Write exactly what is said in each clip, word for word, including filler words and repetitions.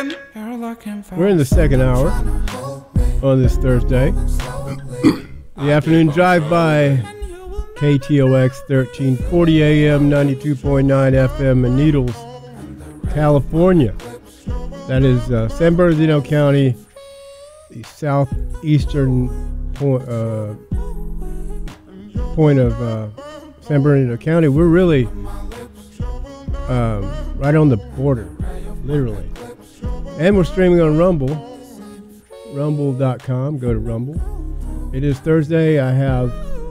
We're in the second hour on this Thursday. The afternoon drive by K T O X thirteen forty A M, ninety-two point nine F M in Needles, California. That is uh, San Bernardino County, the southeastern point, uh, point of uh, San Bernardino County. We're really um, right on the border, literally. And we're streaming on Rumble, rumble dot com. Go to Rumble. It is Thursday. I have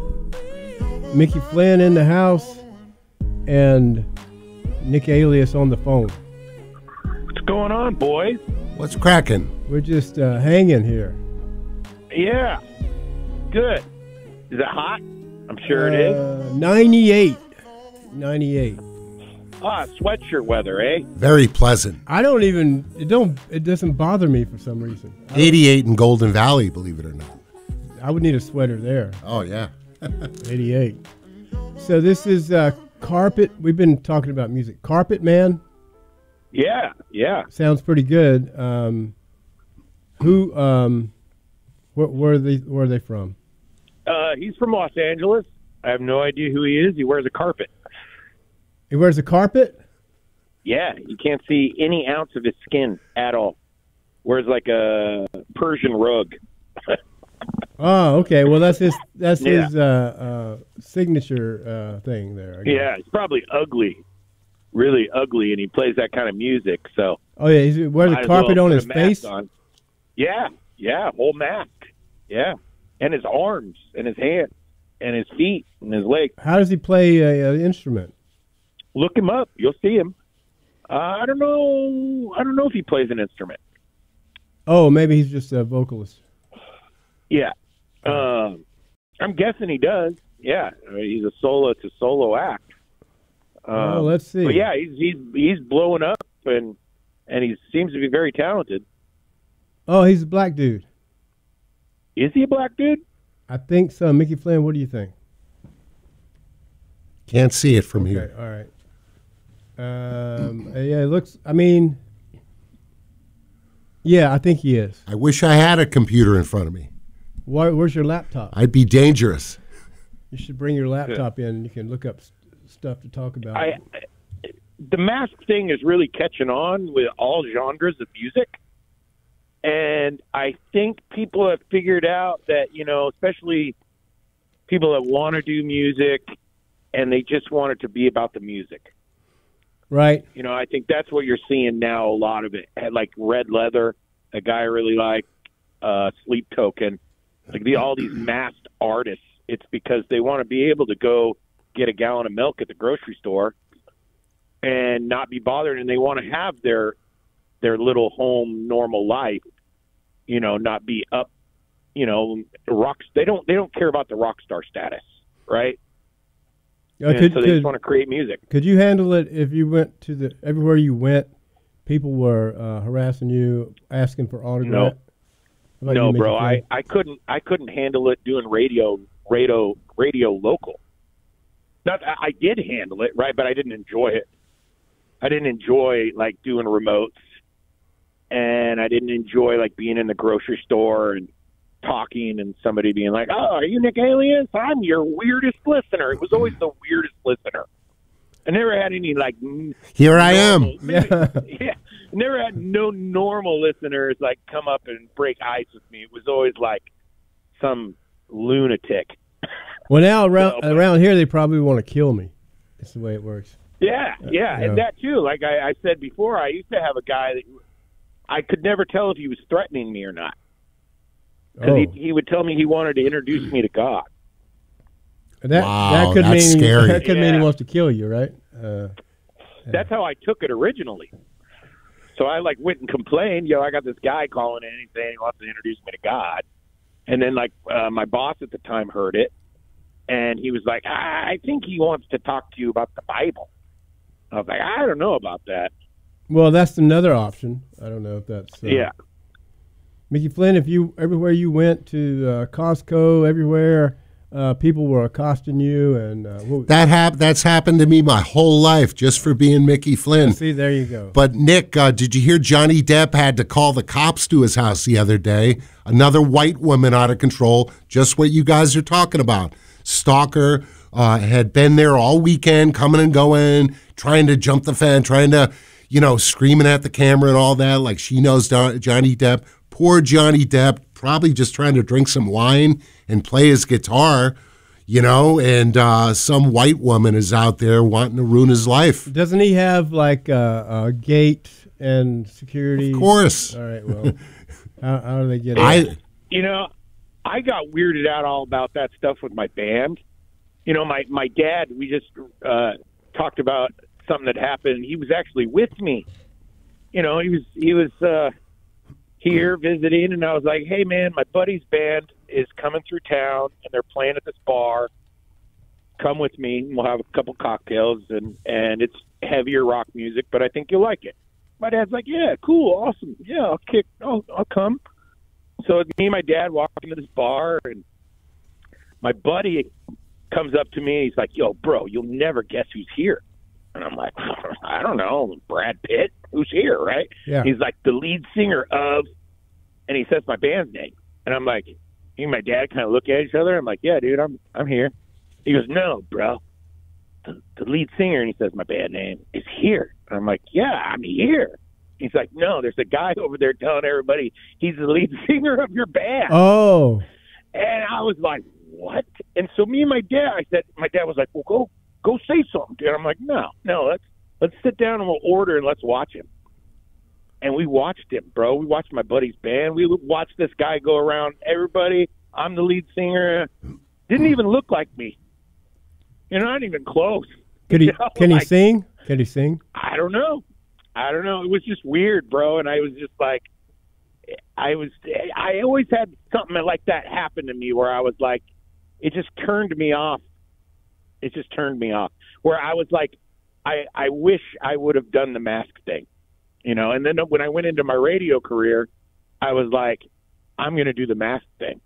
Mickey Flynn in the house and Nick Alias on the phone. What's going on, boys? What's cracking? We're just uh, hanging here. Yeah. Good. Is it hot? I'm sure it is. Uh, ninety-eight. ninety-eight. Ah, sweatshirt weather, eh? Very pleasant. I don't even, it don't, it doesn't bother me for some reason. eighty-eight in Golden Valley, believe it or not. I would need a sweater there. Oh, yeah. eighty-eight. So this is uh, Carpet. We've been talking about music. Carpet Man. Yeah, yeah. Sounds pretty good. Um, who, um, where, where, are they, where are they from? Uh, he's from Los Angeles. I have no idea who he is. He wears a carpet. He wears a carpet? Yeah, you can't see any ounce of his skin at all. Wears like a Persian rug. Oh, okay. Well, that's his that's Yeah. his uh, uh, signature uh, thing there. I guess. Yeah, he's probably ugly, really ugly, and he plays that kind of music. So Oh yeah, he wears might a as carpet well on put his a mask face. on. Yeah, yeah, whole mask. Yeah, and his arms, and his hands, and his feet, and his legs. How does he play an instrument? Look him up. You'll see him. Uh, I don't know. I don't know if he plays an instrument. Oh, maybe he's just a vocalist. Yeah. Um, I'm guessing he does. Yeah. I mean, he's a solo. It's a solo act. Um, Oh, let's see. But yeah, he's he's he's blowing up, and and he seems to be very talented. Oh, he's a black dude. Is he a black dude? I think so. Mickey Flynn, what do you think? Can't see it from Okay, here. all right. Um, yeah, it looks. I mean, yeah, I think he is. I wish I had a computer in front of me. Where, where's your laptop? I'd be dangerous. You should bring your laptop in, and you can look up st- stuff to talk about. I, the mask thing is really catching on with all genres of music. And I think people have figured out that, you know, especially people that want to do music and they just want it to be about the music. Right. You know, I think that's what you're seeing now, a lot of it. Like Red Leather, a guy I really like, uh, Sleep Token, like the, all these masked artists. It's because they want to be able to go get a gallon of milk at the grocery store and not be bothered, and they want to have their their little home normal life, you know, not be up, you know, rocks. They don't they don't care about the rock star status, right? Uh, And could, so they could, just want to create music. could you handle it if you went to the everywhere you went? People were uh, harassing you, asking for autograph. How about No, you, Mickey bro, Flynn? I, I couldn't I couldn't handle it doing radio radio radio local. Not I I did handle it, right, but I didn't enjoy it. I didn't enjoy like doing remotes, and I didn't enjoy like being in the grocery store and talking and somebody being like, "Oh, are you Nick Alias? I'm your weirdest listener." It was always the weirdest listener. I never had any like. Here I am. normal- Yeah. yeah, never had no normal listeners like come up and break ice with me. It was always like some lunatic. Well, now around No, but- around here, they probably want to kill me. That's the way it works. Yeah, yeah, yeah. and that too. Like I, I said before, I used to have a guy that I could never tell if he was threatening me or not. Because Oh, he, he would tell me he wanted to introduce me to God. that Wow, that could that's mean scary. that could mean he Yeah. wants to kill you, right? Uh, That's how I took it originally. So I like went and complained, yo, I got this guy calling in and saying he wants to introduce me to God. And then like uh, my boss at the time heard it, and he was like, ah, I think he wants to talk to you about the Bible. I was like, I don't know about that. well, that's another option. I don't know if that's uh, Yeah. Mickey Flynn. If you everywhere you went to uh, Costco, everywhere, uh, people were accosting you, and uh, what, That hap- That's happened to me my whole life just for being Mickey Flynn. see, there you go. But Nick, uh, did you hear Johnny Depp had to call the cops to his house the other day? Another white woman out of control, just what you guys are talking about. Stalker uh, had been there all weekend, coming and going, trying to jump the fence, trying to, you know, screaming at the camera and all that, like she knows Don- Johnny Depp. Poor Johnny Depp, probably just trying to drink some wine and play his guitar, you know, and uh, some white woman is out there wanting to ruin his life. Doesn't he have like a, a gate and security? Of course. All right. Well, how, how do they get I in? You know, I got weirded out all about that stuff with my band. You know, my, my dad, we just uh, talked about something that happened. He was actually with me. You know, he was he was uh, here visiting, and I was like, hey, man, my buddy's band is coming through town, and they're playing at this bar. Come with me. We'll have a couple cocktails, and, and it's heavier rock music, but I think you'll like it. My dad's like, yeah, cool, awesome. Yeah, I'll kick. I'll, I'll come. So me and my dad walk into this bar, and my buddy comes up to me. He's like, yo, bro, you'll never guess who's here. And I'm like, I don't know, Brad Pitt, who's here, right? Yeah. He's like, the lead singer of, and he says my band's name. And I'm like, me and my dad kind of look at each other. I'm like, yeah, dude, I'm I'm here. He goes, no, bro, the, the lead singer, and he says my band name is here. And I'm like, yeah, I'm here. He's like, no, there's a guy over there telling everybody he's the lead singer of your band. Oh, And I was like, what? And so me and my dad, I said, my dad was like, well, go go say something, dude. I'm like, no, no, let's let's sit down and we'll order and let's watch him. And we watched him, bro. We watched my buddy's band. We watched this guy go around everybody. I'm the lead singer. Didn't even look like me. You're not even close. could he? You know, Can he like, sing? Can he sing? I don't know. I don't know. It was just weird, bro. And I was just like, I was, I always had something like that happen to me where I was like, it just turned me off. It just turned me off where I was like, I, I wish I would have done the mask thing, you know? And then when I went into my radio career, I was like, I'm going to do the mask thing.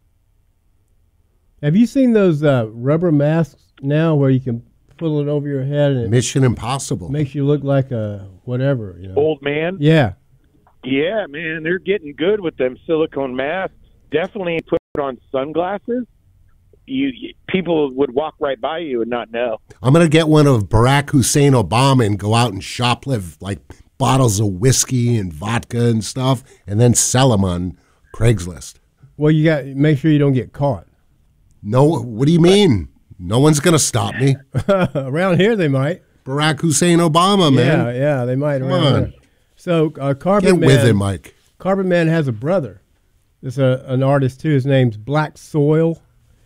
Have you seen those uh, rubber masks now where you can pull it over your head and it Mission Impossible. makes you look like a whatever, you know? Old man. Yeah. Yeah, man, they're getting good with them silicone masks. Definitely put on sunglasses. You, you people would walk right by you and not know. I'm going to get one of Barack Hussein Obama and go out and shoplift like bottles of whiskey and vodka and stuff and then sell them on Craigslist. Well, you got make sure you don't get caught. No, what do you mean? No one's going to stop me. Around here, they might. Barack Hussein Obama, Yeah, man. yeah, they might. Come around on. here. So, uh, Carbon Get Man. with it, Mike. Carbon Man has a brother. It's a, an artist too. His name's Black Soil,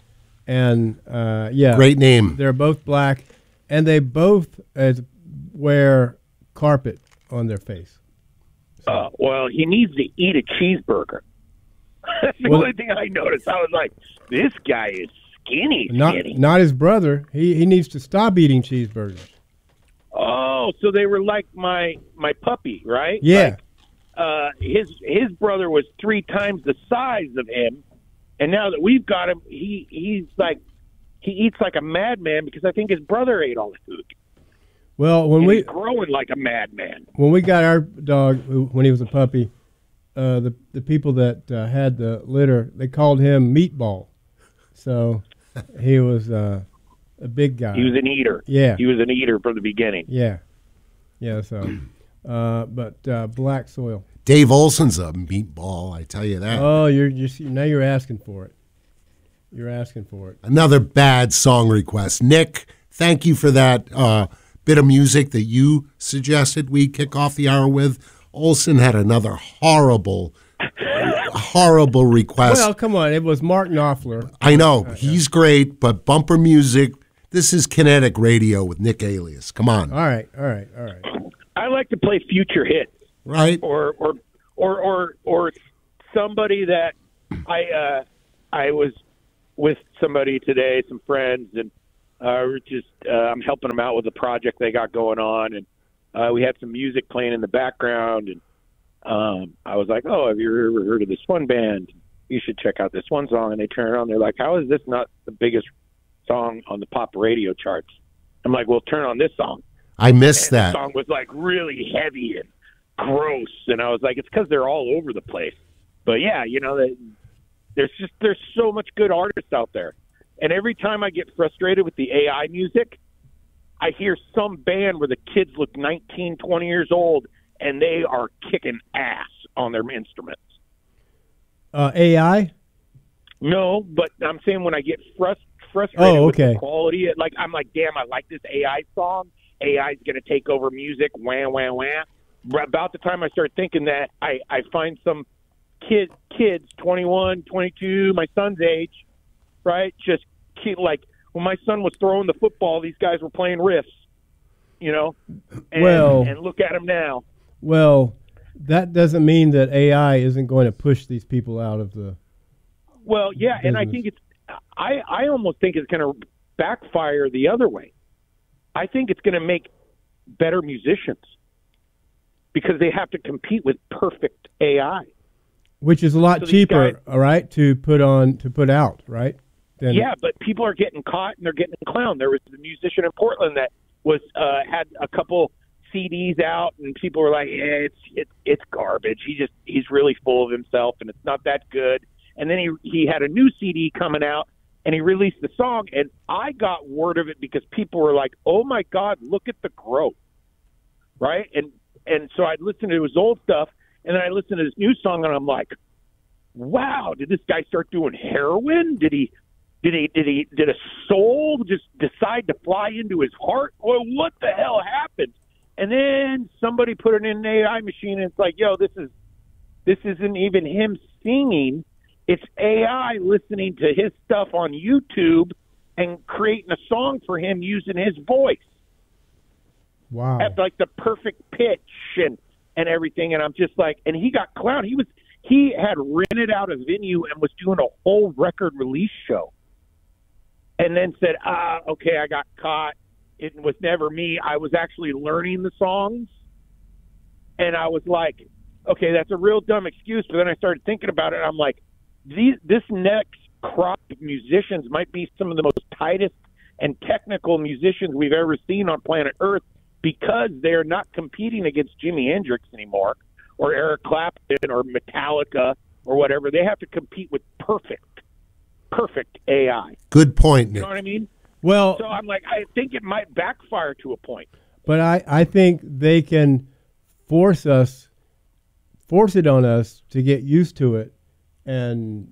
and uh, yeah, Great name. They're both black, and they both uh, wear carpet on their face. Uh, well, he needs to eat a cheeseburger. That's the Well- only thing I noticed. I was like, this guy is skinny, Not skinny. not his brother. He he needs to stop eating cheeseburgers. Oh, so they were like my my puppy, right? Yeah, Like, uh, his his brother was three times the size of him, and now that we've got him, he he's like he eats like a madman because I think his brother ate all the food. well, when And we he's growing like a madman. when we got our dog who- when he was a puppy, uh, the the people that uh, had the litter, they called him Meatball. So he was uh, a big guy. He was an eater. Yeah. He was an eater from the beginning. Yeah, yeah. So, uh, but uh, Black Soil. Dave Olson's a meatball, I tell you that. Oh, you're just now you're asking for it. You're asking for it. Another bad song request. Nick, thank you for that uh, bit of music that you suggested we kick off the hour with. Olson had another horrible, horrible request. Well, come on. It was Mark Knopfler. I know, he's great, but bumper music, this is Kinetic Radio with Nick Alias. Come on, All right, all right, all right. I like to play future hits. right? or or or or or somebody that I uh, I was with somebody today, some friends, and uh, we're just uh, I'm helping them out with a project they got going on, and uh, we had some music playing in the background, and um, I was like, "Oh, have you ever heard of this one band? You should check out this one song." And they turn it on, they're like, "How is this not the biggest song on the pop radio charts. I'm like, well, turn on this song. I missed and that. The song was like really heavy and gross, and I was like, it's because they're all over the place. But yeah, you know, there's just there's so much good artists out there, and every time I get frustrated with the A I music, I hear some band where the kids look nineteen, twenty years old, and they are kicking ass on their instruments. Uh, A I? No, but I'm saying when I get frust- frustrated oh, with okay. the quality, like I'm like, damn, I like this A I song. A I is going to take over music, wah, wah, wah. About the time I start thinking that, I, I find some kid, kids, twenty-one, twenty-two, my son's age, right, just kid, like when my son was throwing the football, these guys were playing riffs, you know, and, well, and look at them now. Well, that doesn't mean that A I isn't going to push these people out of the Well, yeah, business. and I think it's I, I almost think it's going to backfire the other way. I think it's going to make better musicians because they have to compete with perfect A I, which is a lot so cheaper, guys, all right, to put on to put out, right? Than, yeah, but people are getting caught and they're getting clowned. There was a musician in Portland that was uh, had a couple C Ds out, and people were like, yeah, "It's it's it's garbage. He just he's really full of himself, and it's not that good." And then he he had a new C D coming out, and he released the song, and I got word of it because people were like, "Oh my God, look at the growth!" Right? And and so I listened to his old stuff, and then I listened to his new song, and I'm like, "Wow, did this guy start doing heroin? Did he did he did he did a soul just decide to fly into his heart? Or what the hell happened?" And then somebody put it in an A I machine, and it's like, "Yo, this is this isn't even him singing." It's A I listening to his stuff on YouTube and creating a song for him using his voice. Wow. At like the perfect pitch and, and everything. And I'm just like, and he got clowned. He was, he had rented out a venue and was doing a whole record release show. And then said, ah, okay, I got caught. It was never me. I was actually learning the songs. And I was like, okay, that's a real dumb excuse. But then I started thinking about it. And I'm like, These, this next crop of musicians might be some of the most tightest and technical musicians we've ever seen on planet Earth because they're not competing against Jimi Hendrix anymore or Eric Clapton or Metallica or whatever. They have to compete with perfect, perfect A I. Good point, Nick. You know what I mean? Well, so I'm like, I think it might backfire to a point. But I, I think they can force us, force it on us to get used to it. And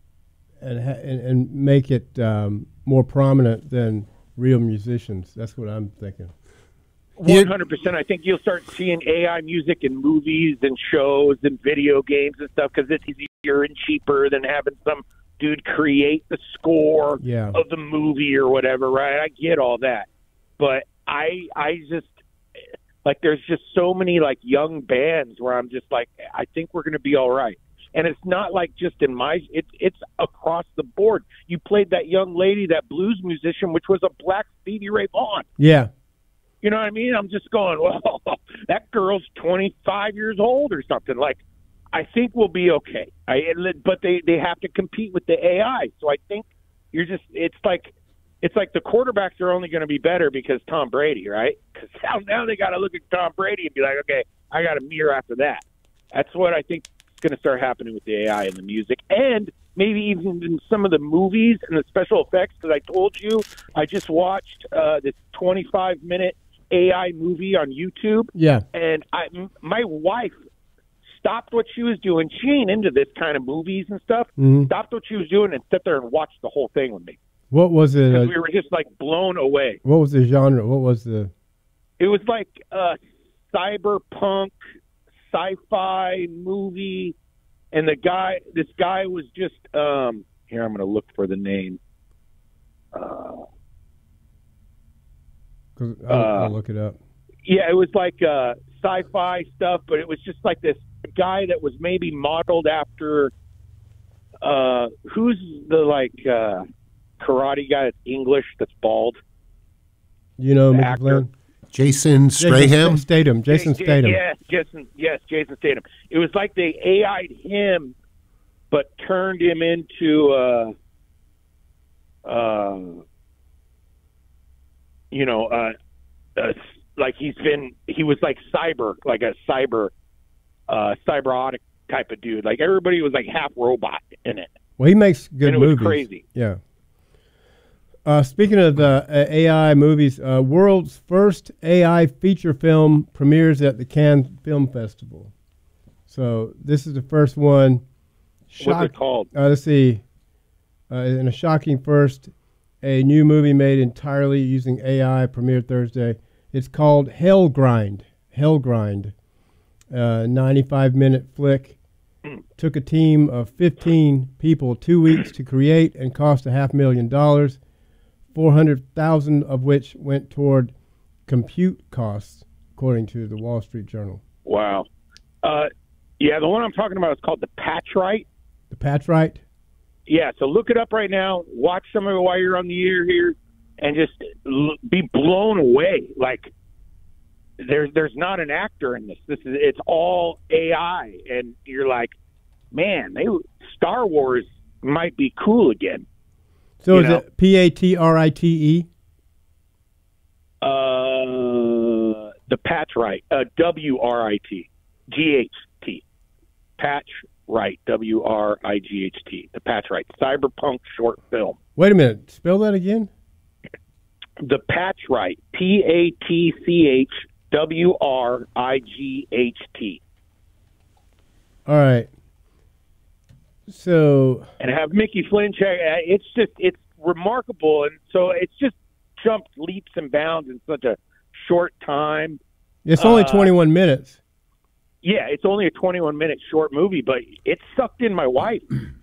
and ha- and, and make it um, more prominent than real musicians. That's what I'm thinking. One hundred percent. I think you'll start seeing A I music in movies and shows and video games and stuff because it's easier and cheaper than having some dude create the score yeah. of the movie or whatever. Right? I get all that, but I I just like there's just so many like young bands where I'm just like I think we're going to be all right. And it's not like just in my – it's it's across the board. You played that young lady, that blues musician, which was a black Stevie Ray Vaughan. Yeah. You know what I mean? I'm just going, well, that girl's twenty-five years old or something. Like, I think we'll be okay. I, but they, they have to compete with the A I. So I think you're just – it's like it's like the quarterbacks are only going to be better because Tom Brady, right? Because now, now they got to look at Tom Brady and be like, okay, I got a mirror after that. That's what I think – going to start happening with the A I and the music, and maybe even in some of the movies and the special effects. Because I told you, I just watched uh, this twenty-five minute A I movie on YouTube. Yeah, and I, my wife stopped what she was doing. She ain't into this kind of movies and stuff. Mm-hmm. Stopped what she was doing and sat there and watched the whole thing with me. What was it? Uh, we were just like blown away. What was the genre? What was the? It was like uh, cyberpunk. Sci-fi movie, and the guy, this guy was just um, here. I'm going to look for the name. Uh, I'll, uh, I'll look it up. Yeah, it was like uh, sci-fi stuff, but it was just like this guy that was maybe modeled after uh, who's the like uh, karate guy that's English that's bald. You know, the Mister actor. Glenn? Jason Stratham? Jason Statham. Jason Statham. Yes, Jason. Yes, Jason Statham. It was like they A I'd him, but turned him into uh, uh, you know, uh, uh, like he's been, he was like cyber, like a cyber, uh, cyberotic type of dude. Like everybody was like half robot in it. Well, he makes good and it movies. was crazy. Yeah. Uh, speaking of uh, A I movies, uh, world's first A I feature film premieres at the Cannes Film Festival. So this is the first one. Shock- What's it called? Uh, let's see. Uh, in a shocking first, a new movie made entirely using A I premiered Thursday. It's called Hell Grind. Hell Grind. Uh, ninety-five minute flick. Took a team of fifteen people two weeks to create and cost a half million dollars. four hundred thousand of which went toward compute costs, according to the Wall Street Journal. Wow. Uh, yeah, the one I'm talking about is called The Patchright. The Patchright? Yeah, so look it up right now. Watch some of it while you're on the air here, and just l- be blown away. Like, there's there's not an actor in this. This is it's all A I, and you're like, man, they Star Wars might be cool again. So you is know? it P A T R I T E? Uh, the Patchright, uh, W R I T, G H T, Patchright, W R I G H T, the Patchright, cyberpunk short film. Wait a minute, spell that again? The Patchright, P A T C H W R I G H T. All right. So, and have Mickey Flynn check. It's just it's remarkable, and so it's just jumped leaps and bounds in such a short time. It's only uh, twenty-one minutes. Yeah, it's only a twenty-one minute short movie, but it sucked in my wife.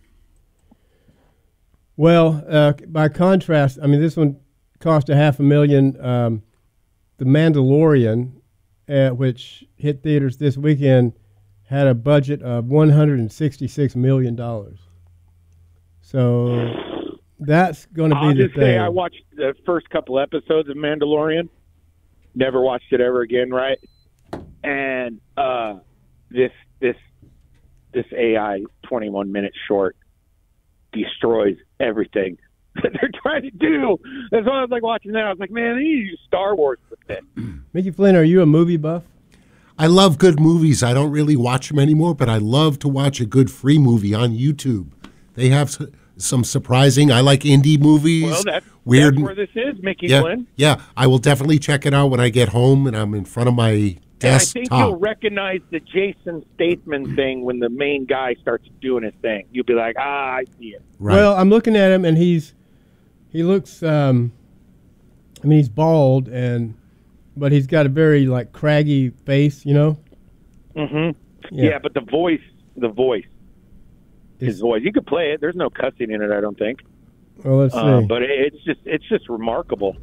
Well, uh, by contrast, I mean this one cost a half a million. Um, the Mandalorian, uh, which hit theaters this weekend, had a budget of one hundred sixty-six million dollars. So that's going to be I'll the just thing. say I watched the first couple episodes of Mandalorian. Never watched it ever again, right? And uh, this this this A I twenty-one minute short destroys everything that they're trying to do. That's why I was like watching that. I was like, man, they need to use Star Wars with this. Mickey Flynn, are you a movie buff? I love good movies. I don't really watch them anymore, but I love to watch a good free movie on YouTube. They have s- some surprising. I like indie movies. Well, that's, weird. that's where this is, Mickey yeah, Flynn. Yeah, I will definitely check it out when I get home and I'm in front of my And I desktop. think you'll recognize the Jason Statham thing when the main guy starts doing his thing. You'll be like, ah, I see it. Right. Well, I'm looking at him, and he's he looks. Um, I mean, he's bald, and but he's got a very like craggy face, you know. Mm-hmm. Yeah. Yeah. but the voice, the voice, his It's- voice. You could play it. There's no cussing in it, I don't think. Well, let's see. Uh, but it, it's just, it's just remarkable.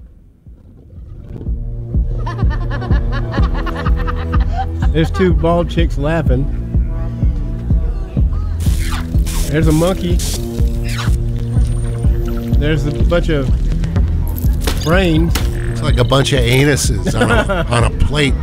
There's two bald chicks laughing. There's a monkey. There's a bunch of brains. It's like a bunch of anuses on a, on a plate.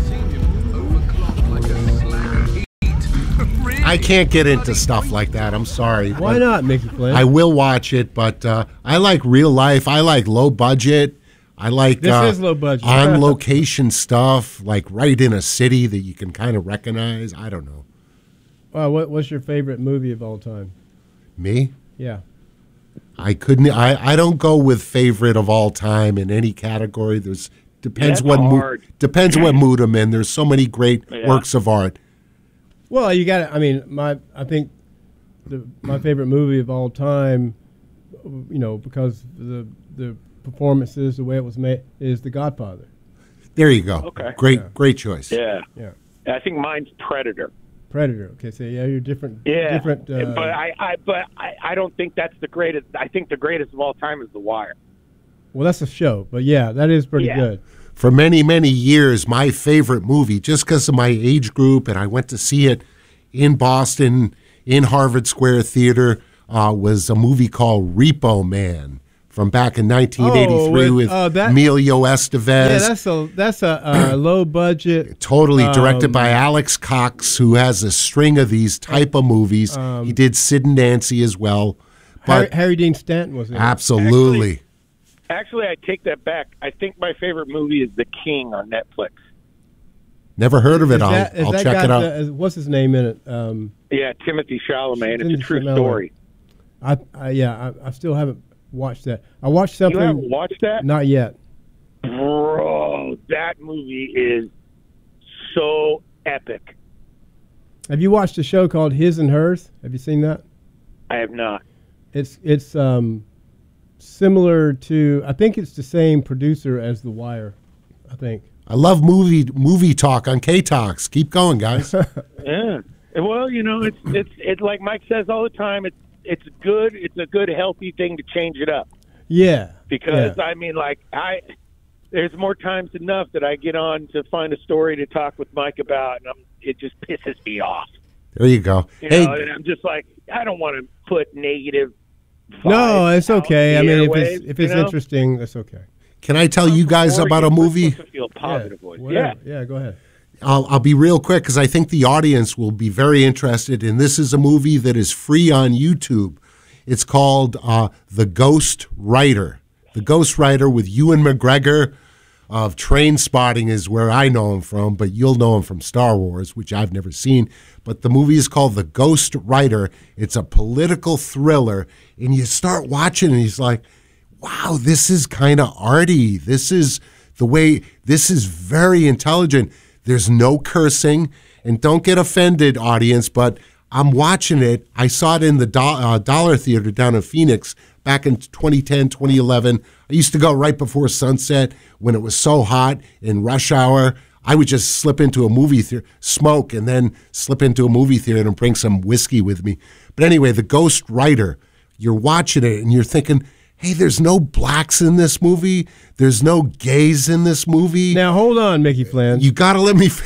I can't get into stuff like that. I'm sorry. Why but not, Mickey Flynn? I will watch it, but uh, I like real life. I like low budget. I like This uh, is low budget. on location stuff, like right in a city that you can kind of recognize. I don't know. Uh, what, what's your favorite movie of all time? Me? Yeah. I couldn't. I, I don't go with favorite of all time in any category. There's depends That's what mo- hard. depends what mood I'm in. There's so many great Yeah. works of art. Well, you got. I mean, my I think the my favorite movie of all time, you know, because the the performances, the way it was made, is The Godfather. There you go. Okay. Great, Yeah. great choice. Yeah. Yeah. I think mine's Predator. Predator. Okay, so yeah, you're different. Yeah. Different. Uh, but I, I, but I, I don't think that's the greatest. I think the greatest of all time is The Wire. well, that's a show, but yeah, that is pretty Yeah. good. For many, many years, my favorite movie, just because of my age group, and I went to see it in Boston, in Harvard Square Theater, uh, was a movie called Repo Man from back in nineteen eighty-three Oh, with, with uh, that- Emilio Estevez. Yeah, that's a that's a uh, low budget. Totally directed Um, by Alex Cox, who has a string of these type of movies. Um, he did Sid and Nancy as well. Harry, But Harry Dean Stanton was in it. absolutely. Actually, I take that back. I think my favorite movie is The King on Netflix. Never heard of it. Is I'll, that- is I'll that check got it out. the- what's his name in it? Um, Yeah, Timothy Chalamet. It's a Timothy true Chalamet. story. I, I yeah, I, I still haven't watched that. I watched something. You haven't watched that? Not yet. Bro, that movie is so epic. Have you watched a show called His and Hers? Have you seen that? I have not. It's it's um, similar to. I think it's the same producer as The Wire. I think. I love movie movie talk on K-Talks. Keep going, guys. Yeah. Well, you know, it's it's it's like Mike says all the time. It's it's good. It's a good, healthy thing to change it up. Yeah. Because yeah. I mean, like I, there's more times than enough that I get on to find a story to talk with Mike about, and I'm, it just pisses me off. There you go. You hey, know, and I'm just like, I don't want to put negative. No, it's okay. I mean, if airwaves, it's if it's you know? interesting, that's okay. can I tell you guys Or about a you're movie? supposed to feel positive yeah, voice. whatever. Yeah. Yeah. Go ahead. I'll, I'll be real quick because I think the audience will be very interested. And this is a movie that is free on YouTube. It's called uh, The Ghost Rider. The Ghost Rider with Ewan McGregor of Train Spotting is where I know him from, but you'll know him from Star Wars, which I've never seen. But the movie is called The Ghost Rider. It's a political thriller. And you start watching and he's like, wow, this is kind of arty. This is the way, this is very intelligent. There's no cursing. And don't get offended, audience, but I'm watching it. I saw it in the do- uh, Dollar Theater down in Phoenix back in twenty ten, twenty eleven. I used to go right before sunset when it was so hot in rush hour. I would just slip into a movie theater, smoke, and then slip into a movie theater and bring some whiskey with me. But anyway, The Ghost Rider, you're watching it and you're thinking, hey, there's no blacks in this movie. There's no gays in this movie. Now hold on, Mickey Flynn. You got to let me.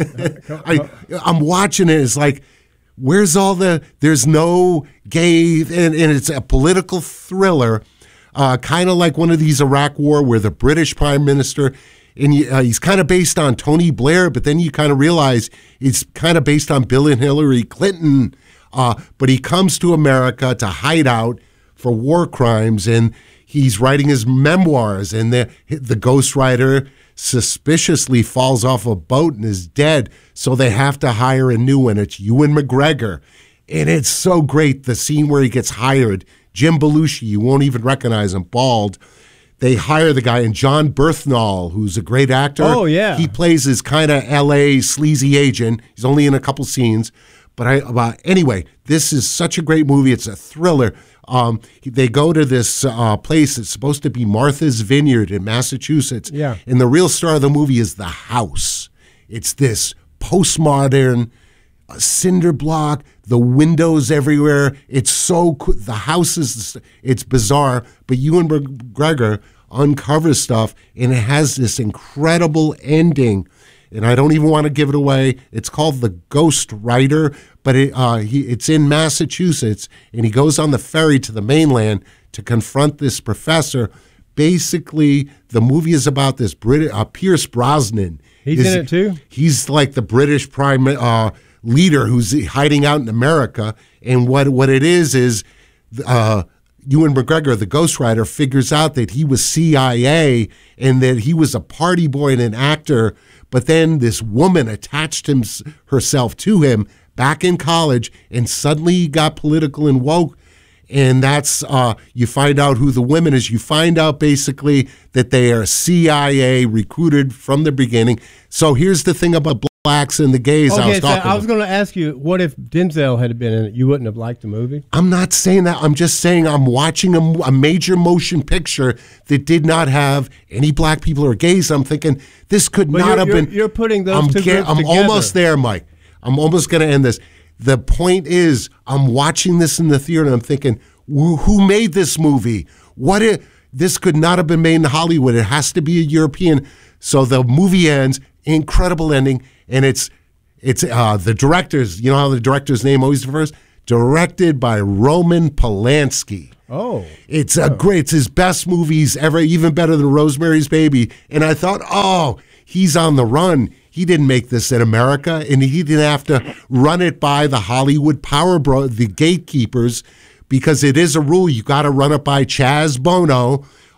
I, I'm watching it. It's like, where's all the? There's no gay, and, and it's a political thriller, uh, kind of like one of these Iraq War where the British Prime Minister, and you, uh, he's kind of based on Tony Blair, but then you kind of realize it's kind of based on Bill and Hillary Clinton. Uh, but he comes to America to hide out for war crimes, and he's writing his memoirs, and the the ghostwriter suspiciously falls off a boat and is dead, so they have to hire a new one. It's Ewan McGregor, and it's so great, the scene where he gets hired. Jim Belushi, you won't even recognize him, bald. They hire the guy, and John Berthnall, who's a great actor. Oh, yeah. He plays his kind of L A sleazy agent. He's only in a couple scenes. But I, uh, anyway, this is such a great movie. It's a thriller. Um, they go to this uh, place. It's supposed to be Martha's Vineyard in Massachusetts. Yeah. And the real star of the movie is the house. It's this postmodern uh, cinder block, the windows everywhere. It's so cool. The house is, it's bizarre, but Ewan McGregor uncovers stuff, and it has this incredible ending. And I don't even want to give it away. It's called The Ghost Rider, but it, uh, he, it's in Massachusetts, and he goes on the ferry to the mainland to confront this professor. Basically, the movie is about this Brit- uh, Pierce Brosnan. He's is, in it too? He's like the British prime uh, leader who's hiding out in America. And what, what it is is uh, Ewan McGregor, the ghostwriter, figures out that he was C I A and that he was a party boy and an actor. But then this woman attached him, herself to him back in college, and suddenly he got political and woke. And that's, uh, you find out who the woman is. You find out basically that they are C I A recruited from the beginning. So here's the thing about blacks and the gays I Okay, was so talking I was about. going to ask you, what if Denzel had been in it? You wouldn't have liked the movie? I'm not saying that. I'm just saying I'm watching a, a major motion picture that did not have any black people or gays. I'm thinking this could But not you're, have you're, been. You're putting those I'm, two get, groups I'm together. almost there, Mike. I'm almost going to end this. The point is, I'm watching this in the theater, and I'm thinking, who who made this movie? What it? This could not have been made in Hollywood. It has to be a European. So the movie ends, incredible ending, and it's it's uh, the director's. You know how the director's name always refers? Directed by Roman Polanski. Oh. It's a great, it's his best movies ever, even better than Rosemary's Baby. And I thought, oh, he's on the run. He didn't make this in America, and he didn't have to run it by the Hollywood power bro, the gatekeepers, because it is a rule. You got to run it by Chaz Bono,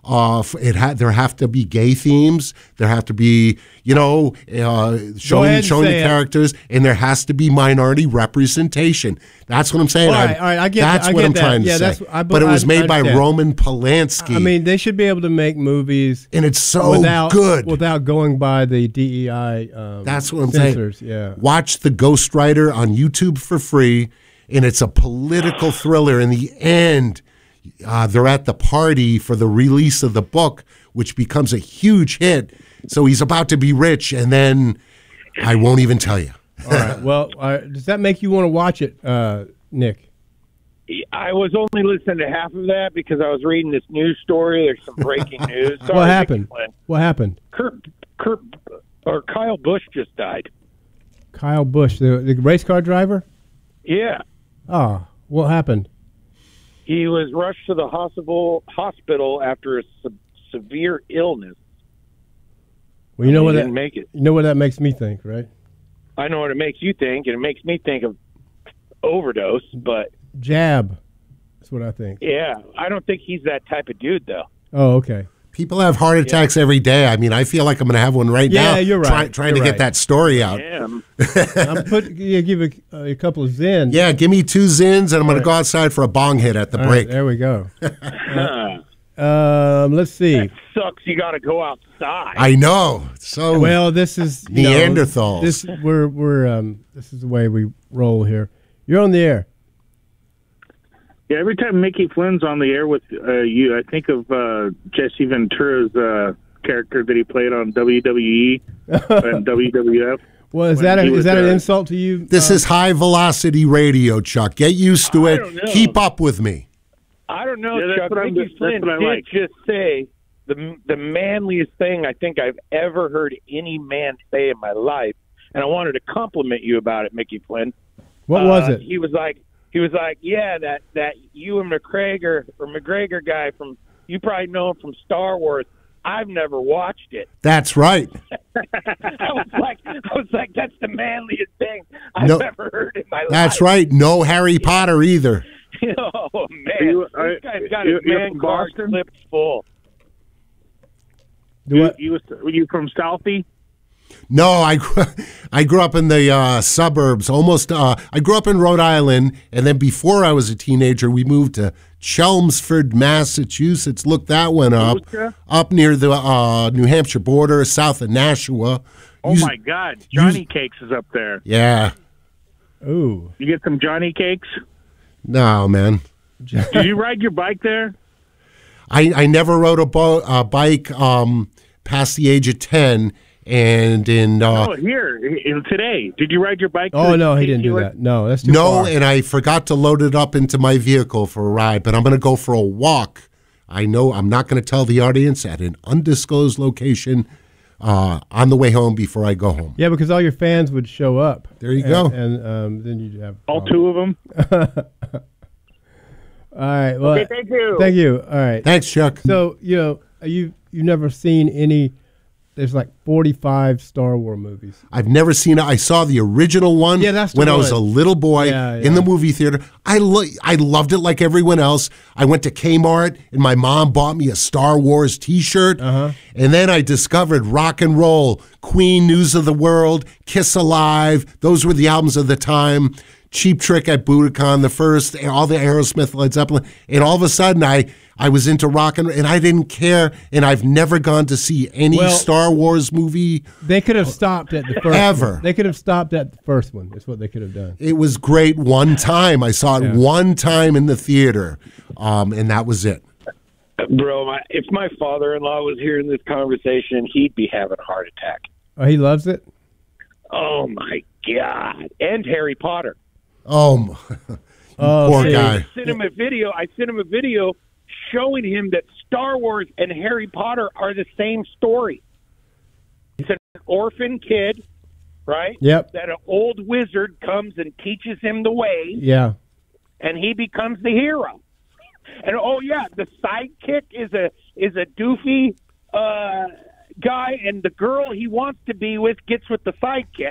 Uh, f- it ha- there have to be gay themes. There have to be, you know, uh, showing ahead and showing the say it. characters, and there has to be minority representation. That's what I'm saying. All right, I'm- all right, I get That's that, I what get I'm that. trying to Yeah, say. that's- I- but it was I- made I by understand. Roman Polanski. I mean, they should be able to make movies and it's so without good. without going by the D E I. Um, That's what I'm censors. saying. Yeah. Watch The Ghostwriter on YouTube for free, and it's a political thriller. In the end, uh, they're at the party for the release of the book, which becomes a huge hit. So he's about to be rich, and then I won't even tell you. All right. Well, uh, does that make you want to watch it, uh, Nick? I was only listening to half of that because I was reading this news story. There's some breaking news. Sorry, What happened? Mickey Flynn. What happened? Kurt, Kurt, or Kyle Busch just died. Kyle Busch, the, the race car driver? Yeah. Oh, what happened? He was rushed to the hospital hospital after a se- severe illness. Well, you know he what that didn't make it. you know what that makes me think, right? I know what it makes you think, and it makes me think of overdose. But Jab. That's what I think. yeah, I don't think he's that type of dude, though. Oh, okay. People have heart attacks every day. I mean, I feel like I'm going to have one right Yeah, now. you're right. Try, trying You're to right. get that story out. Damn. I'll put yeah, give a, a couple of Zen. Yeah, give me two Zins, and I'm going to go outside for a bong hit at the All right, break. there we go. Huh. Um, let's see. That sucks. You got to go outside. I know. So Well, this is you know, Neanderthals. this we're we're um this is the way we roll here. You're on the air. Yeah, every time Mickey Flynn's on the air with uh, you, I think of uh, Jesse Ventura's uh, character that he played on W W E and W W F. Well, is When that a, he is was, that an uh, insult to you? This uh, is high velocity radio, Chuck. Get used to I it. don't know. Keep up with me. I don't know, Yeah, that's Chuck. what I'm- Mickey that's Flynn what I did like. just say the the manliest thing I think I've ever heard any man say in my life, and I wanted to compliment you about it, Mickey Flynn. what was Uh, it? He was like, he was like, yeah, that that Ewan McGregor or McGregor guy from you probably know him from Star Wars. I've never watched it. That's right. I was like, I was like, that's the manliest thing I've No, ever heard in my life. That's right. No Harry Potter either. Oh man, you- this are- guy's got you- his you're man from card Boston? clipped full. Do You, what? you was were you from Southie? No, I grew, I grew up in the uh, suburbs. Almost, uh, I grew up in Rhode Island, and then before I was a teenager, we moved to Chelmsford, Massachusetts. Look that one up, Worcester? up near the uh, New Hampshire border, south of Nashua. Oh You- my God, Johnny Cakes is up there. Yeah, Ooh. You get some Johnny Cakes. no, man. Did you ride your bike there? I, I never rode a bo- uh, bike um, past the age of ten, and in uh, Oh, here in today. Did you ride your bike? to Oh the no, he Cape didn't do Hewitt? that. No, that's too no, far. and I forgot to load it up into my vehicle for a ride. But I'm going to go for a walk. I know I'm not going to tell the audience at an undisclosed location uh, on the way home before I go home. Yeah, because all your fans would show up. There you and, go. And um, then you'd have All problems. two of them. All right. Well, Okay, thank you. thank you. All right. Thanks, Chuck. So you know you you've never seen any. There's like forty-five Star Wars movies. I've never seen it. I saw the original one Yeah, that's the when I was a one. little boy Yeah, in the yeah. movie theater. I lo- I loved it like everyone else. I went to Kmart and my mom bought me a Star Wars T-shirt. Uh-huh. And then I discovered rock and roll, Queen, News of the World, Kiss Alive. Those were the albums of the time. Cheap Trick at Budokan, the first, and all the Aerosmith, Led Zeppelin. And all of a sudden, I, I was into rock and and I didn't care. And I've never gone to see any Well- Star Wars movie. They could have stopped at the first. Ever. One. They could have stopped at the first one. That's what they could have done. It was great one time. I saw it Yeah. one time in the theater, um, and that was it. Bro, my, if my father-in-law was hearing this conversation, he'd be having a heart attack. Oh, he loves it. Oh my God! And Harry Potter. Oh, m- Oh, poor see. guy. I sent him a video. I sent him a video showing him that Star Wars and Harry Potter are the same story. It's an orphan kid, right? Yep. That an old wizard comes and teaches him the way, Yeah. and he becomes the hero. And oh yeah, the sidekick is a is a doofy uh, guy, and the girl he wants to be with gets with the sidekick.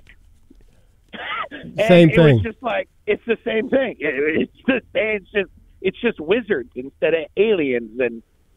And Same it thing. was just like it's the same thing. It, it's just it's just it's just wizards instead of aliens, and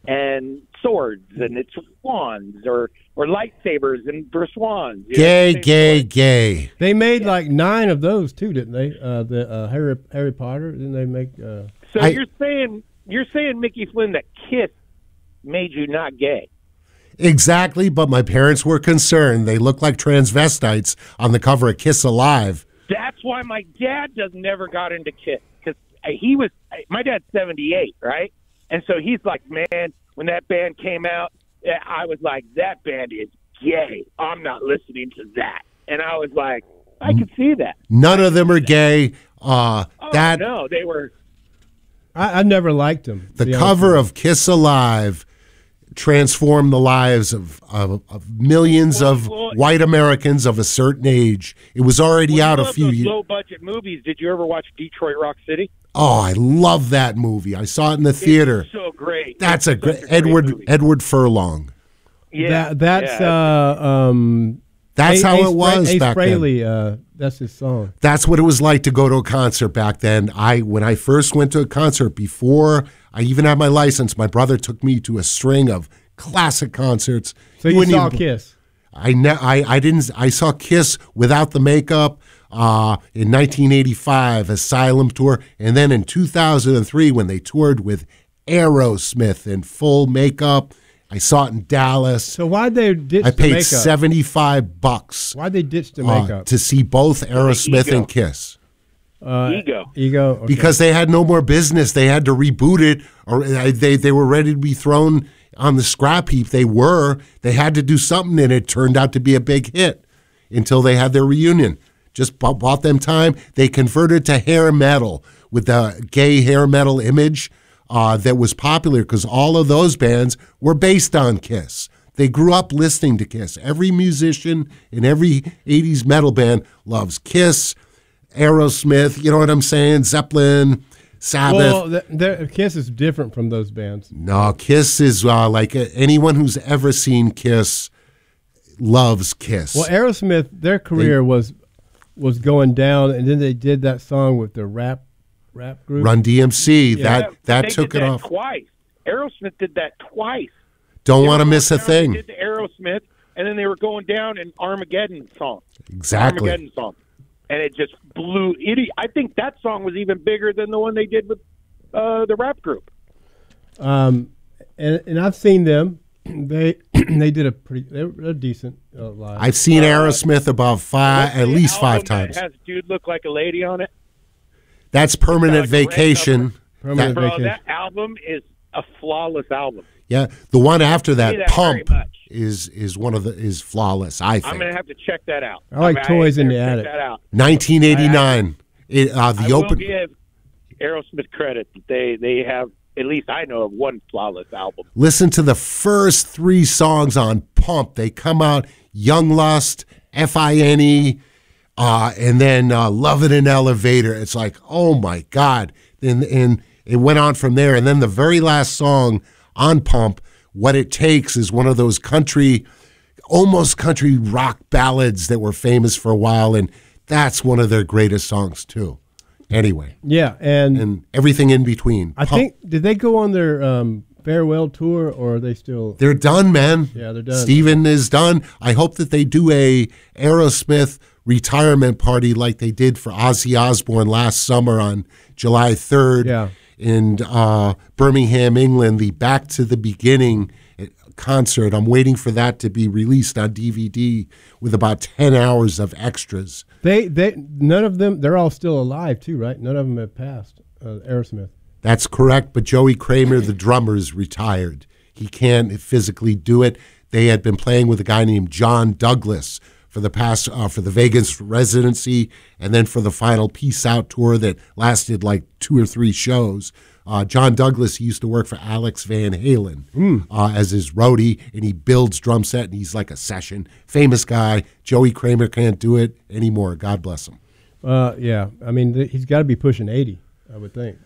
and swords, and it's wands or or lightsabers and for swans. You Gay, know, gay, gay. They made like nine of those too, didn't they? Uh, the uh, Harry Harry Potter. Didn't they make? Uh... So I- you're saying you're saying Mickey Flynn that Kiss made you not gay? Exactly, but my parents were concerned. They looked like transvestites on the cover of Kiss Alive. That's why my dad does never got into Kiss, because he was my dad's seventy-eight, right? And so he's like, man, when that band came out, I was like, that band is gay. I'm not listening to that. And I was like, I could see that. None of them are gay. Uh, Oh, that no, they were. I, I never liked them. the cover of Kiss Alive transformed the lives of, of, of millions Well, of well- white Americans of a certain age. It was already When you out a love few those years. low-budget movies. Did you ever watch Detroit Rock City? Oh, I love that movie. I saw it in the theater. It's so great. That's It's a great such Edward movie. Edward Furlong. Yeah, That, that's yeah. uh, um. That's Ace- how Ace it was Fra- Ace back then. Frehley, uh, that's his song. That's what it was like to go to a concert back then. I when I first went to a concert, before I even had my license, my brother took me to a string of classic concerts. So you wouldn't saw even- Kiss. I, ne- I I didn't. I saw Kiss without the makeup uh, in nineteen eighty-five, Asylum tour, and then in two thousand three when they toured with Aerosmith in full makeup. I saw it in Dallas. So why'd they ditch I the paid makeup? seventy-five bucks Why'd they ditch the uh, makeup? to see both Aerosmith ego. and Kiss. uh, Ego. Ego. Okay. Because they had no more business. They had to reboot it, or uh, they they were ready to be thrown on the scrap heap. They were. They had to do something, and it turned out to be a big hit until they had their reunion. Just bu- bought them time. They converted to hair metal with the gay hair metal image uh, that was popular because all of those bands were based on Kiss. They grew up listening to Kiss. Every musician in every eighties metal band loves Kiss, Aerosmith, you know what I'm saying? Zeppelin, Sabbath. well, the, the, Kiss is different from those bands. No, Kiss is uh, like uh, anyone who's ever seen Kiss loves Kiss. Well, Aerosmith, their career was was going down, and then they did that song with the rap rap group. Run D M C, Yeah. that Yeah, that they took did it that off. twice. Aerosmith did that twice. Don't They want to were miss a going down, thing. They did the Aerosmith, and then they were going down in Armageddon song. Exactly. Armageddon song, and it just blew. It, I think that song was even bigger than the one they did with uh, the rap group. Um, and and I've seen them. They they did a pretty. They're, they're decent uh, live. I've seen Uh, Aerosmith about five, What's at the least five album that times. Has Dude Look Like a Lady on it? That's Permanent Like a red Vacation. Permanent That- Bro, Vacation. that album is a flawless album. yeah, the one after that, that very Pump, much. is is one of the is flawless. I I'm think. gonna have to check that out. I like mean, Toys in better the check Attic. That out. nineteen eighty-nine. It, uh, the I will open. give Aerosmith credit that they they have, at least I know of, one flawless album. Listen to the first three songs on Pump. They come out Young Lust, F I N E, uh, and then uh, Love in an Elevator. It's like, oh my God. And, and it went on from there. And then the very last song on Pump, What It Takes, is one of those country, almost country rock ballads that were famous for a while. And that's one of their greatest songs, too. Anyway, yeah, and, and everything in between. I Pump. think did they go on their um, farewell tour, or are they still? They're done, man. Yeah, they're done. Steven is done. I hope that they do a Aerosmith retirement party like they did for Ozzy Osbourne last summer on July third Yeah. in uh, Birmingham, England, the Back to the Beginning concert. I'm waiting for that to be released on D V D with about ten hours of extras. They they none of them. They're all still alive too, right? None of them have passed. Uh, Aerosmith. That's correct, but Joey Kramer, the drummer, is retired. He can't physically do it. They had been playing with a guy named John Douglas for the past uh, for the Vegas residency, and then for the final Peace Out tour that lasted like two or three shows. Uh, John Douglas, he used to work for Alex Van Halen uh, as his roadie, and he builds drum set, and he's like a session famous guy. Joey Kramer can't do it anymore. God bless him. Uh, yeah, I mean th- he's got to be pushing eighty, I would think.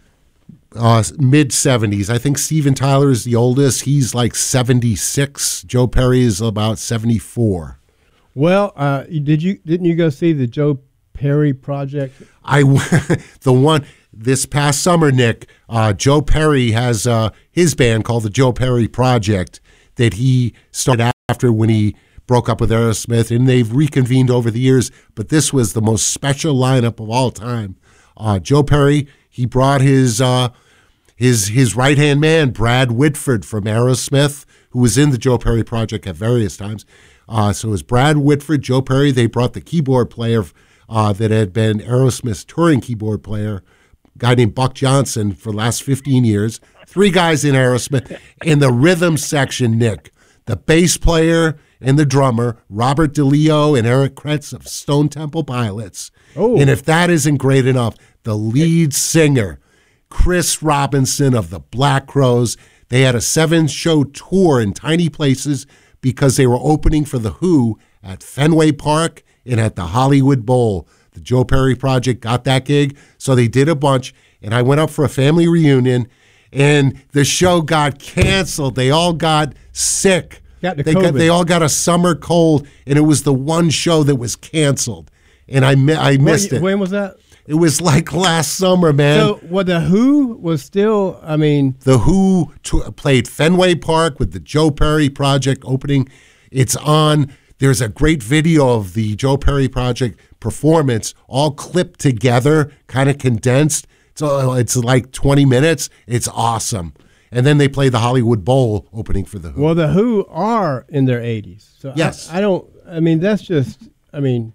Uh, mid seventies. I think Steven Tyler is the oldest. He's like seventy-six. Joe Perry is about seventy-four. Well, uh, you- did you didn't you go see the Joe Perry project? I the one this past summer, Nick, uh, Joe Perry has uh, his band called the Joe Perry Project that he started after when he broke up with Aerosmith, and they've reconvened over the years, but this was the most special lineup of all time. Uh, Joe Perry, he brought his uh, his his right-hand man, Brad Whitford from Aerosmith, who was in the Joe Perry Project at various times. Uh, so it was Brad Whitford, Joe Perry. They brought the keyboard player uh, that had been Aerosmith's touring keyboard player, a guy named Buck Johnson, for the last fifteen years. Three guys in Aerosmith. In the rhythm section, Nick, the bass player and the drummer, Robert DeLeo and Eric Kretz of Stone Temple Pilots. Oh. And if that isn't great enough, the lead singer, Chris Robinson of the Black Crowes. They had a seven-show tour in tiny places because they were opening for The Who at Fenway Park and at the Hollywood Bowl. The Joe Perry Project got that gig, so they did a bunch, and I went up for a family reunion, and the show got canceled. They all got sick. Got the they, got, COVID. they all got a summer cold, and it was the one show that was canceled, and I, mi- I missed When, it. when was that? It was like last summer, man. So, well, the Who was still, I mean, The Who t- played Fenway Park with the Joe Perry Project opening. It's on. There's a great video of the Joe Perry Project performance, all clipped together, kind of condensed. So it's like twenty minutes. It's awesome. And then they play the Hollywood Bowl opening for The Who. well, the Who are in their eighties. So Yes. I, I don't, I mean, that's just, I mean,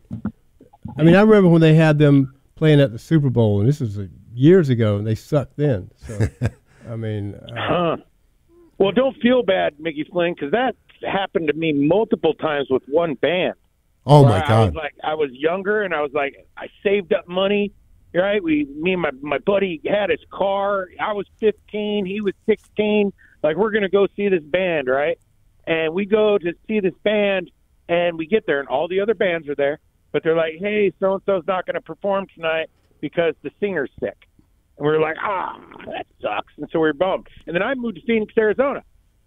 I mean, I remember when they had them playing at the Super Bowl, and this was uh, years ago, and they sucked then. So, I mean, uh, Huh. Well, don't feel bad, Mickey Flynn, because that happened to me multiple times with one band. oh, Where my I God. was like, I was younger, and I was like, I saved up money. Right? We, me and my my buddy had his car. I was fifteen. He was sixteen. Like, we're gonna go see this band, right? And we go to see this band, and we get there, and all the other bands are there, but they're like, "Hey, so and so's not gonna perform tonight because the singer's sick." And we were like, "Ah, that sucks." And so we were bummed. And then I moved to Phoenix, Arizona,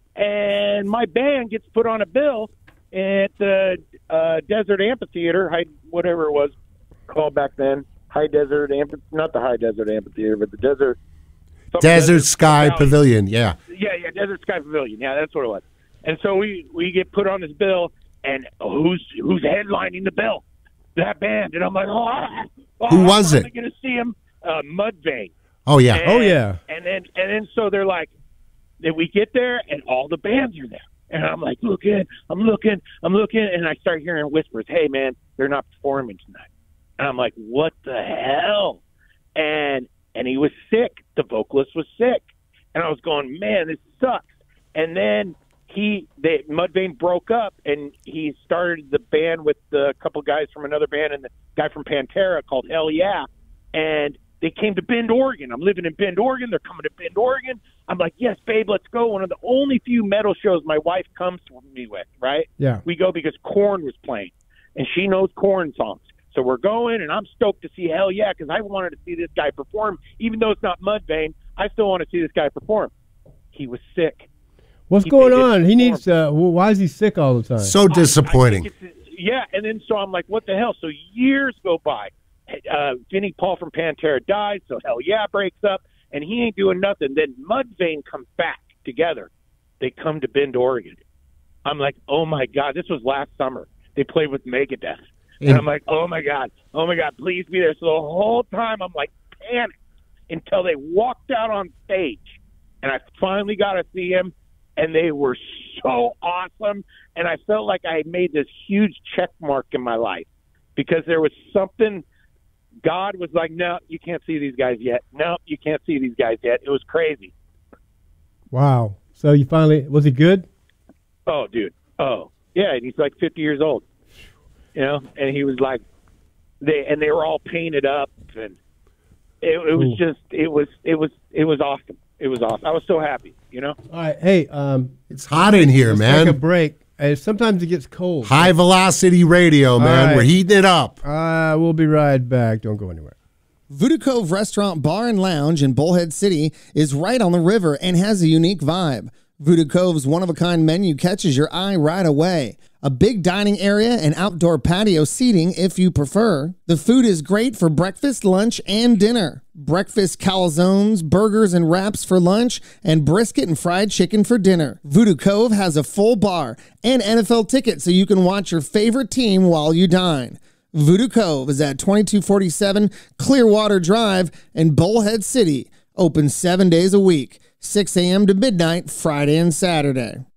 and my band gets put on a bill at the uh, Desert Amphitheater, High, whatever it was called back then. High Desert Amphitheater, not the High Desert Amphitheater, but the Desert something Desert Sky Valley. Pavilion, yeah. Yeah, yeah, Desert Sky Pavilion. Yeah, that's what it was. And so we we get put on this bill, and who's who's headlining the bill? That band. And I'm like, oh, oh Who was I'm it? going to see him, uh, Mudvayne. Oh, yeah. And, Oh, yeah. And then and then so they're like, then we get there, and all the bands are there. And I'm like, looking, I'm looking, I'm looking, and I start hearing whispers. Hey, man, they're not performing tonight. And I'm like, what the hell? And and he was sick. The vocalist was sick. And I was going, man, this sucks. And then he, they, Mudvayne broke up, and he started the band with a couple guys from another band and the guy from Pantera called Hell Yeah. And they came to Bend, Oregon. I'm living in Bend, Oregon. They're coming to Bend, Oregon. I'm like, yes, babe, let's go. One of the only few metal shows my wife comes to me with, right? Yeah. We go because Korn was playing, and she knows Korn songs. So we're going, and I'm stoked to see Hell Yeah, because I wanted to see this guy perform. Even though it's not Mudvayne, I still want to see this guy perform. He was sick. What's He going didn't on? He perform. needs, uh, well, why is he sick all the time? So disappointing. I think it's- yeah, and then so I'm like, what the hell? So years go by. Uh, Vinnie Paul from Pantera died, so Hell Yeah breaks up, and he ain't doing nothing. Then Mudvayne comes back together. They come to Bend, Oregon. I'm like, oh, my God. This was last summer. They played with Megadeth. And I'm like, oh, my God. Oh, my God. Please be there. So the whole time I'm like panicked until they walked out on stage. And I finally got to see him, and they were so awesome. And I felt like I had made this huge check mark in my life because there was something – God was like, no, you can't see these guys yet. No, you can't see these guys yet. It was crazy. Wow. So you finally, was he good? Oh, dude. Oh, yeah. And he's like fifty years old, you know, and he was like, they, and they were all painted up, and it, it was Ooh. just, it was, it was, it was awesome. It was awesome. I was so happy, you know? All right. Hey, um, It's hot in here, let's man. take a break. Uh, sometimes it gets cold. High velocity radio, man. right. We're heating it up. Uh, we'll be right back. Don't go anywhere. Voodoo Cove Restaurant, Bar, and Lounge in Bullhead City is right on the river and has a unique vibe. Voodoo Cove's one-of-a-kind menu catches your eye right away. A big dining area and outdoor patio seating if you prefer. The food is great for breakfast, lunch, and dinner. Breakfast calzones, burgers, and wraps for lunch, and brisket and fried chicken for dinner. Voodoo Cove has a full bar and N F L tickets so you can watch your favorite team while you dine. Voodoo Cove is at twenty-two forty-seven Clearwater Drive in Bullhead City. Open seven days a week, six a.m. to midnight, Friday and Saturday.